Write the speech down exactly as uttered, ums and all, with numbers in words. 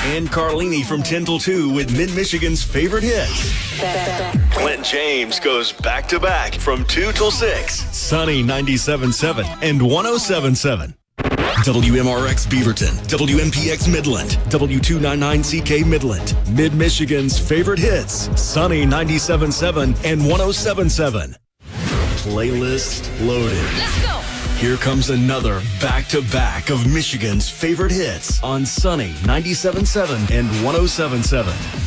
And Carlini from ten till two with Mid-Michigan's favorite hits. Clint James goes back-to-back from two till six. Sunny ninety-seven point seven and one oh seven point seven. W M R X Beaverton, W M P X Midland, W two ninety-nine C K Midland, Mid-Michigan's favorite hits, Sunny ninety-seven point seven and one oh seven point seven. Playlist loaded. Let's go. Here comes another back-to-back of Michigan's favorite hits on Sunny ninety-seven point seven and one oh seven point seven.